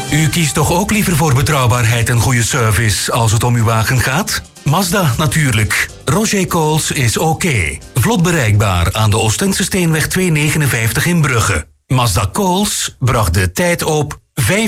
U kiest toch ook liever voor betrouwbaarheid en goede service als het om uw wagen gaat? Mazda natuurlijk. Roger Coles is oké. Vlot bereikbaar aan de Oostende Steenweg 259 in Brugge. Mazda Coles bracht de tijd op 5